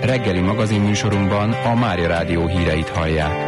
Reggeli magazinműsorunkban a Mária Rádió híreit hallják.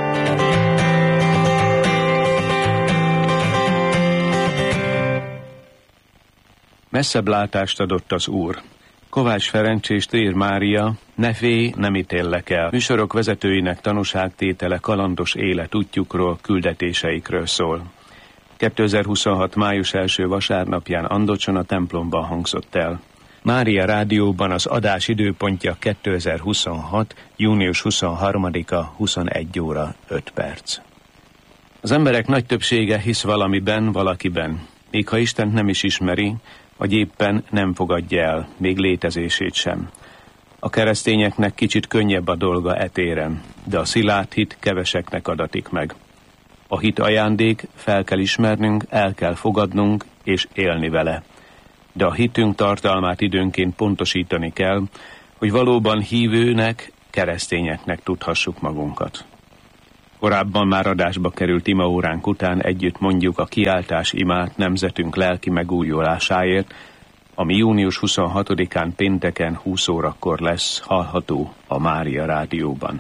Messzebb látást adott az Úr. Kovács Ferenc és Trér Mária, ne félj, nem ítéllek el. Műsorok vezetőinek tanúságtétele kalandos élet útjukról, küldetéseikről szól. 2026. május 1. vasárnapján Andocson a templomban hangzott el. Mária Rádióban az adás időpontja 2026. június 23-a 21 óra 5 perc. Az emberek nagy többsége hisz valamiben, valakiben. Még ha Istent nem is ismeri, vagy éppen nem fogadja el, még létezését sem. A keresztényeknek kicsit könnyebb a dolga etéren, de a szilárd hit keveseknek adatik meg. A hit ajándék, fel kell ismernünk, el kell fogadnunk és élni vele. De a hitünk tartalmát időnként pontosítani kell, hogy valóban hívőnek, keresztényeknek tudhassuk magunkat. Korábban már adásba került imaóránk után együtt mondjuk a kiáltás imát nemzetünk lelki megújulásáért, ami június 26-án pénteken 20 órakor lesz hallható a Mária Rádióban.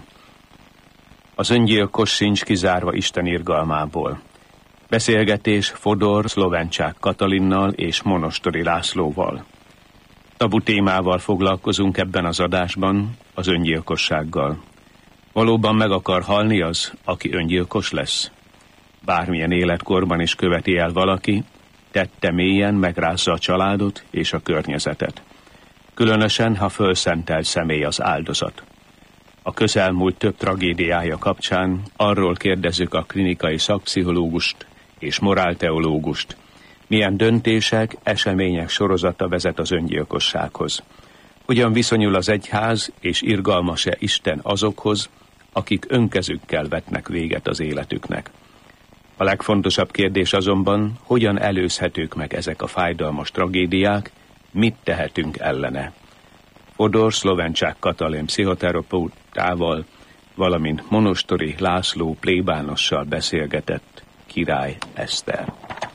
Az öngyilkos sincs kizárva Isten irgalmából. Beszélgetés Fodor Szlovencsák Katalinnal és Monostori Lászlóval. Tabu témával foglalkozunk ebben az adásban, az öngyilkossággal. Valóban meg akar halni az, aki öngyilkos lesz? Bármilyen életkorban is követi el valaki, tette mélyen megrázza a családot és a környezetet. Különösen, ha fölszentelt személy az áldozat. A közelmúlt több tragédiája kapcsán arról kérdezzük a klinikai szakpszichológust és morálteológust, milyen döntések, események sorozata vezet az öngyilkossághoz. Hogyan viszonyul az egyház és irgalmas-e Isten azokhoz, akik önkezükkel vetnek véget az életüknek. A legfontosabb kérdés azonban, hogyan előzhetők meg ezek a fájdalmas tragédiák, mit tehetünk ellene. Fodor Szlovencsák Katalin pszichoterapeutával, valamint Monostori László plébánossal beszélgetett Király Eszter.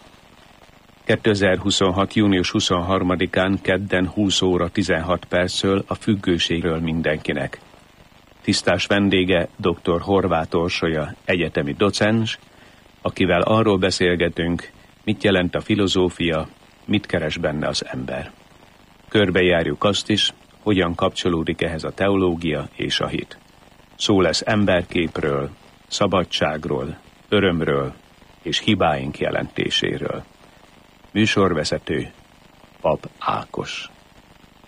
2026. június 23-án kedden 20 óra 16 perccől a függőségről mindenkinek. Tisztás vendége dr. Horváth Orsolya egyetemi docens, akivel arról beszélgetünk, mit jelent a filozófia, mit keres benne az ember. Körbejárjuk azt is, hogyan kapcsolódik ehhez a teológia és a hit. Szó lesz emberképről, szabadságról, örömről és hibáink jelentéséről. Műsorvezető Pap Ákos.